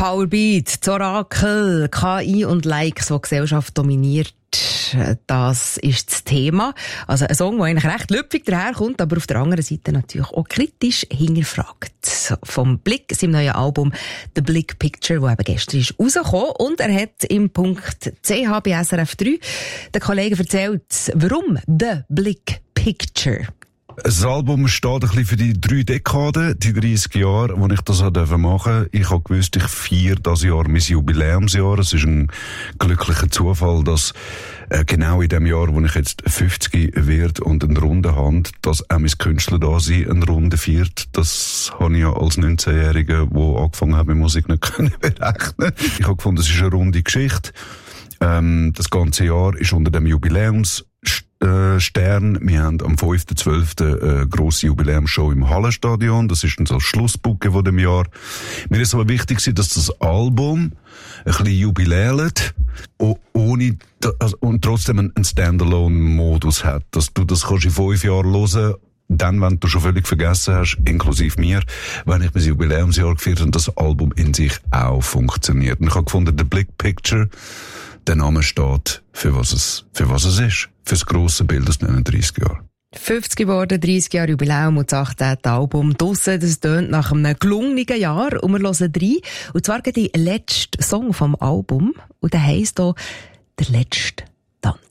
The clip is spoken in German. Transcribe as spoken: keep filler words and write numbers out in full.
Powerbeat, das Orakel, K I und Likes, die Gesellschaft dominiert. Das ist das Thema. Also ein Song, der eigentlich recht lüpfig daherkommt, aber auf der anderen Seite natürlich auch kritisch hinterfragt. Vom Blick, seinem neuen Album «The Big Picture», das eben gestern ist rausgekommen. Und er hat im Punkt C H bei S R F drei den Kollegen erzählt, warum «The Big Picture». Das Album steht ein bisschen für die drei Dekaden, die dreissig Jahre, wo ich das machen durfte. Ich habe gewusst, ich feiere dieses Jahr mein Jubiläumsjahr. Es ist ein glücklicher Zufall, dass äh, genau in dem Jahr, wo ich jetzt fünfzig werde und eine Runde habe, dass auch mein Künstler-Dasein eine Runde feiert. Das habe ich ja als neunzehnjähriger, der angefangen hat mit Musik, nicht können berechnen. Ich habe gefunden, es ist eine runde Geschichte. Ähm, das ganze Jahr ist unter dem Jubiläums Stern. Wir haben am fünften zwölften eine grosse Jubiläumsshow im Hallenstadion. Das ist dann so das Schlussbucke von dem Jahr. Mir ist aber wichtig, dass das Album ein bisschen jubiläert, ohne, also, und trotzdem einen Standalone-Modus hat. Dass du das kannst in fünf Jahren hören, dann, wenn du schon völlig vergessen hast, inklusive mir, wenn ich mein Jubiläumsjahr gefeiert habe, das Album in sich auch funktioniert. Und ich habe gefunden, «The Big Picture», der Name steht, für was es, für was es ist. Für das grosse Bild aus neununddreissig Jahren. fünfzig geworden, dreissig Jahre Jubiläum und das achtzehnte Album draussen. Das tönt nach einem gelungenen Jahr und wir hören rein. Und zwar geht der letzte Song vom Album und der heisst hier «Der letzte Tanz».